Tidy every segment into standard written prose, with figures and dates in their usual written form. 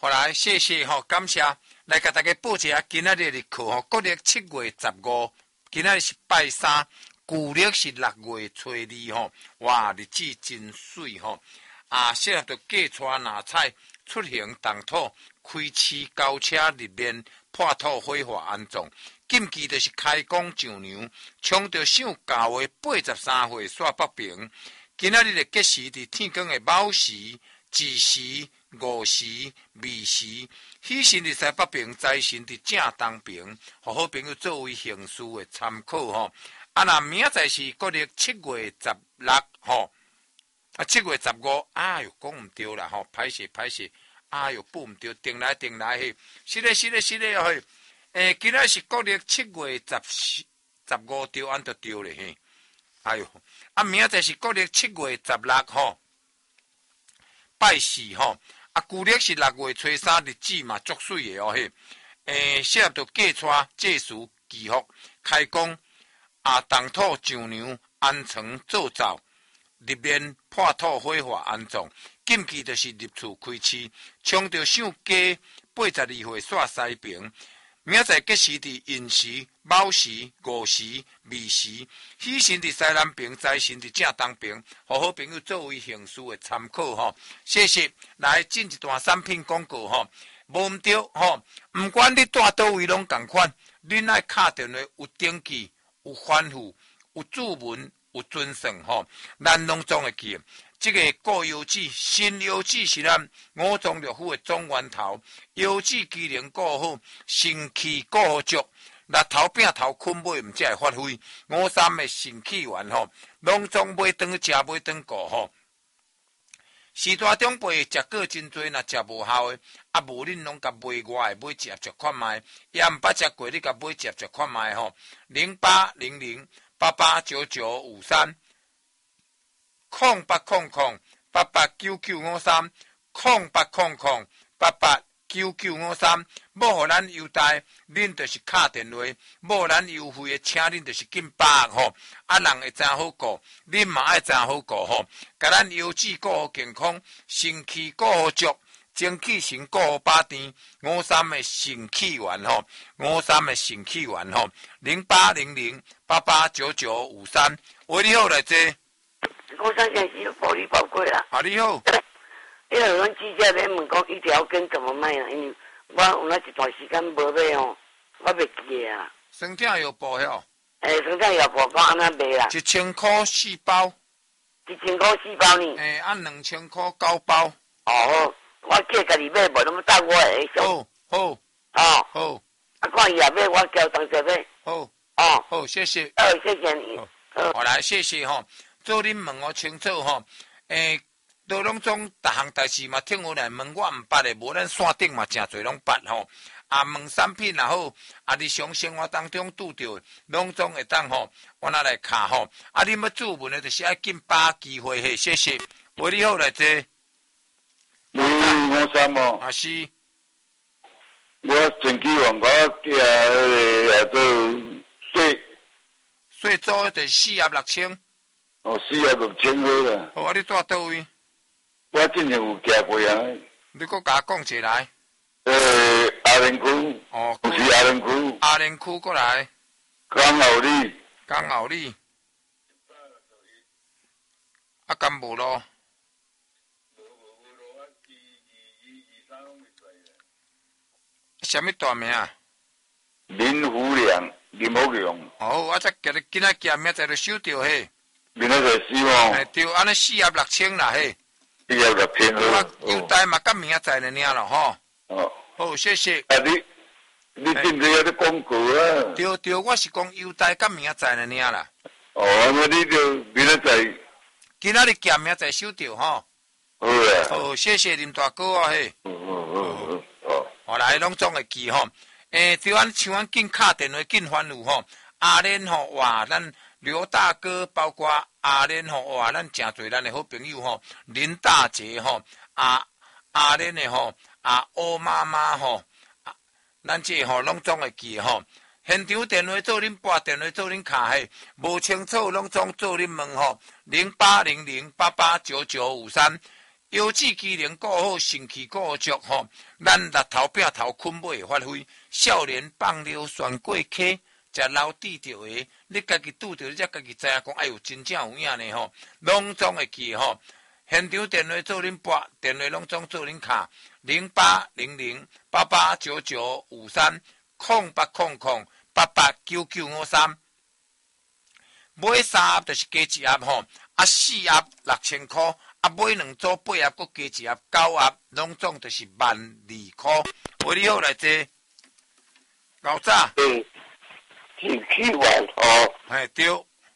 好来，谢谢吼，感谢来给大家报一下今仔日的课吼。国历7月15，今仔日是拜三，旧历是6月初2吼。哇，日子真水吼！适合着嫁娶拿彩，出行动土，开市交车入面，破土火化安葬。禁忌就是开工上娘，冲着上教的83岁煞北平。今仔日的吉时伫天光的卯时、子时、午时、未时，喜神伫西北平，财神伫正东平，互好朋友作为行事的参考吼。若明仔是国历7月16吼，7月15，哎哟，讲毋对啦吼，歹势，哎哟，报毋对，定来嘿，是咧嘿。今仔是国历7月15对，按就对咧嘿。哎哟，明仔是国历7月16吼，拜四吼。旧历是6月初3，日子嘛足水的哦嘿。适合着嫁娶、祭祀、祈福、开工、动土上娘、安床做灶、入面破土火化安葬。禁忌就是入厝开市，冲着上家82岁煞西平。明仔载吉时伫寅时、卯时、午时、未时，喜神伫西南边，财神伫正东边，互好朋友作为行事的参考吼。谢谢，来进一段产品广告吼，无毋对吼，毋管你住倒位拢共款，恁爱敲电话有登记、有反复、有注文、有准算吼，咱拢总会记。这个过油脂，新油脂是咱五脏六腑的总源头，油脂机能过好，肾气过好足，力头摒头困买毋才会发挥。53的肾气丸吼，拢总买当食买当过吼。时代长辈食过真多，若食无效的，无恁拢甲买外的买食看卖，也毋捌食过，你甲买食看卖吼。0800889953。0800889953 0800889953，要互咱优待，恁就是敲电话；要咱优惠的，请恁就是紧把握吼。人会真好过，恁嘛爱真好过吼。甲咱油脂过好健康，肾气过好足，精气神过好把甜。53的肾气丸吼，53的肾气丸吼，0800889953。喂，你好，来坐。 我想先是保利宝贵啦。 你好。 因为阮记者咧问讲一条根怎么卖啊？因为我有那一段时间无买哦，我袂记啊。 生疼药包哟。 生疼药包讲安那卖啦 ？1000块4包。 1000块4包呢 ？2000块9包。 哦，我叫家己买，无那么等我会好。好。 看伊也买，我叫同齐买。 好。好，谢谢。 谢谢你。 好来，谢谢吼。做恁问我清楚吼，都拢总逐项代志嘛，听我来问我毋捌的，无咱线顶嘛诚侪拢捌吼。问产品也好，日常生活当中拄着，拢总会当吼，我拿来卡吼。恁要注文的，就是爱紧把握机会嘿，谢谢。喂，你好，来坐。 53哦。 是。 我前期往我做税租就是4万6千。 4万6千块啦。 好，你住倒位？ 我之前有寄过啊。 你搁甲我讲一来。 阿莲区。是阿莲区。 阿莲区过来。 刚好你。 敢无咯？什么大名啊？ 林福良，林福良。 我才叫你今仔见面在就收着嘿。 明仔载希望。 对，安尼4万6千啦嘿。 4万6千好。 优待嘛，到明仔载了咯吼。好，谢谢。 你进这个广告啊？ 对，我是讲优待到明仔载了啦。 那你就明仔载。 今仔日见明仔载收着吼。 好啊。 好，谢谢林大哥啊嘿。好来，拢总会记吼。对咱像咱紧敲电话紧反复吼。阿莲吼，哇，咱刘大哥，包括阿莲吼，哇，咱诚侪咱的好朋友吼，林大姐吼，阿莲的吼，欧妈妈吼，咱这吼拢总会记吼。现场电话做恁拨电话做恁卡嘿，无清楚拢总做恁问吼，0800889953。 腰子机能顾好，肾气顾足吼，咱力头摒头困袂会发挥。少年放尿旋过溪，食老底着的，你家己拄着，你才家己知影讲，哎呦，真正有影呢吼，拢总会记吼。现场电话做恁拨，电话拢总做恁卡，0800889953，0800889953。买3盒就是加一盒吼，啊4盒6000块，啊买2组8盒，搁加一盒9盒，拢总就是12000块。喂，你好，来坐。老早。 进去完吼。 嘿，对。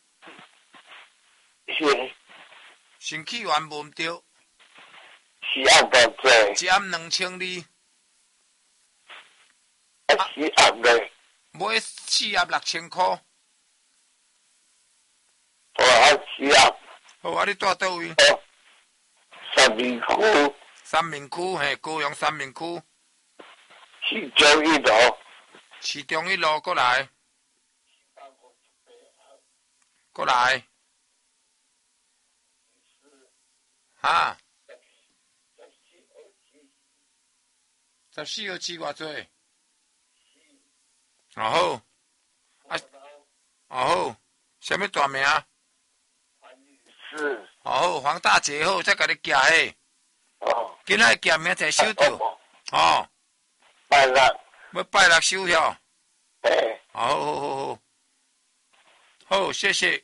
是。 新起源无毋对。 是按多济？ 一盒2200。 是按嘞。 买4盒6000块。 好啊，是啊。 好啊，你住倒位？ 三民区。 三民区，嘿，高雄三民区。 市中一路。 市中一路过来。过来。哈？14号7偌济？好。好。什么大名？ 是。 好，黄大姐好，再甲你寄诶。 哦。 今仔寄明仔收着。哦。 拜六。 要拜六收了。 对。 好。好，谢谢。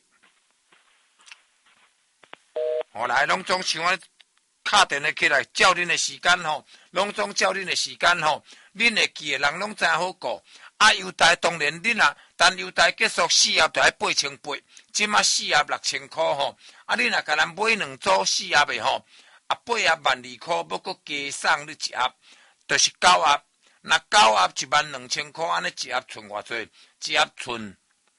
我来，拢总想我敲电话起来，照恁的时间吼，拢总照恁的时间吼，恁会记的人拢真好过。啊，邮台当然恁啊，但邮台结束4盒就要8800，即马4盒6000块吼。啊，恁若甲咱买2组4盒的吼，啊8盒12000块，要搁加送你一盒，就是9盒。那9盒12000块，安尼一盒剩偌济？一盒剩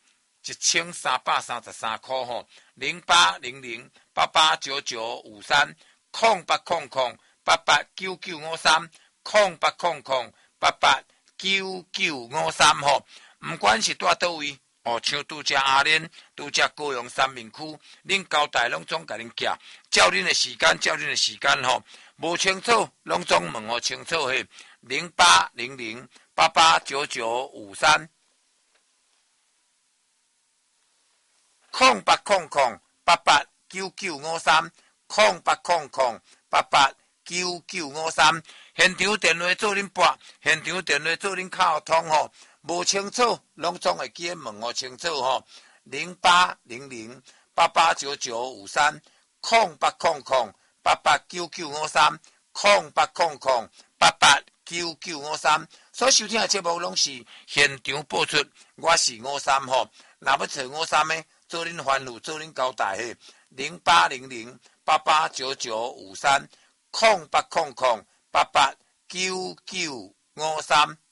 1333块吼。0800889953，0800889953吼。毋管是住倒位，哦，像拄只阿莲，拄只高雄三民区，恁交代拢总甲恁寄，照恁的时间，照恁的时间吼。无清楚，拢总问互清楚嘿。0800889953。0800889953，0800889953。现场电话做恁拨，现场电话做恁敲通吼。无清楚，拢总会记问互清楚吼。0800889953，0800889953。所收听的节目拢是现场播出，我是53吼。若要找53的，做恁番薯，做恁交代嘿。0800889953，0800889953。